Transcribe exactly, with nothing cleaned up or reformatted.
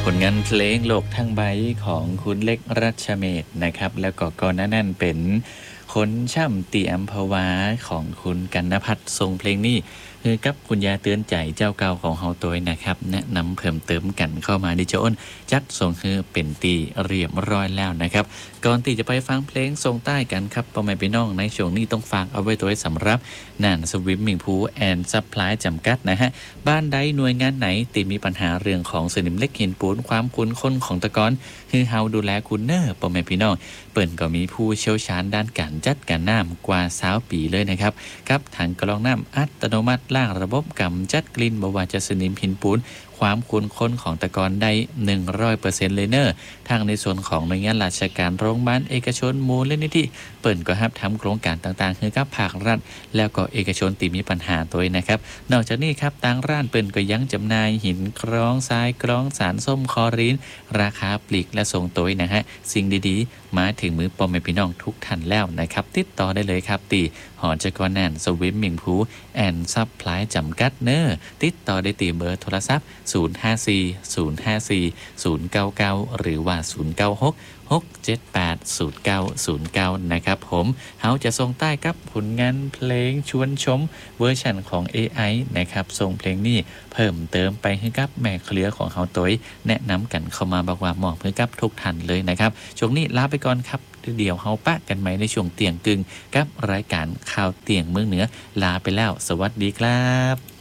ผลงานเพลงโลกทั้งใบของคุณเล็กรัชเมศนะครับแล้วก็ก่อนหน้านั้นเป็นคนช่ำเตียมภาวาของคุณกันณภัทรทรงเพลงนี้คือกับคุณยาเตือนใจเจ้าเก่าของเฮาตัวนะครับแนะนำเพิ่มเติมกันเข้ามาดิเจ้าอ้นจัดส่งคือเป็นตีเรียบร้อยแล้วนะครับก่อนที่จะไปฟังเพลงทรงใต้กันครับพ่อแม่พี่น้องในช่วงนี้ต้องฝากเอาไว้ตัวสำหรับน่านสวิมมิ่งพูลแอนด์ซัพพลายจำกัดนะฮะบ้านใดหน่วยงานไหนที่มีปัญหาเรื่องของสนิมเล็กหินปูนความคุ้นค้นของตะกอนคือเฮาดูแลคุณเนอร์พ่อแม่พี่น้องเปิ่นก็มีผู้เชี่ยวชาญด้านการจัดการน้ำกว่าสาวปีเลยนะครับกับถังกรองน้ำอัตโนมัติล่างระบบกำจัดกลิ่นบ่ว่าจะสนิมหินปูนความคุ้นค้นของตะกอนได้ หนึ่งร้อยเปอร์เซ็นต์ เลยเนอร์ทางในส่วนของหน่วยงานราชการโรงพยาบาลเอกชนมูลนิธิเปิ่นก็รับทำโครงการต่างๆคือกับภาครัฐแล้วก็เอกชนที่มีปัญหาตัวนะครับนอกจากนี้ครับทางร้านเปิ่นก็ยังจำหน่ายหินกรองทรายกรองสารส้มคลอรีนราคาปลีกและส่งตัวนะฮะสิ่งดีๆมาถึงมือพ่อแม่พี่น้องทุกท่านแล้วนะครับติดต่อได้เลยครับตีหอจักรแนนสวิมมิ่งพูลแอนด์ซัพพลายจำกัดเนอร์ติดต่อได้ตีเบอร์โทรศัพท์ศูนย์ ห้า สี่ ศูนย์ ห้า สี่ ศูนย์ เก้า เก้าหรือว่าศูนย์ เก้า หก หก เจ็ด แปด ศูนย์ เก้า ศูนย์ เก้านะครับผมเฮาจะส่งใต้กับผลงานเพลงชวนชมเวอร์ชันของ เอ ไอ นะครับส่งเพลงนี้เพิ่มเติมไปให้กับแม่เครือของเฮาตัวแนะนำกันเข้ามาบอกว่าเหมาะเพื่อกับทุกท่านเลยนะครับช่วงนี้ลาไปก่อนครับเดี๋ยวเฮาปะกันใหม่ในช่วงเตียงกึ่งกับรายการข่าวเตียงเมืองเหนือลาไปแล้วสวัสดีครับ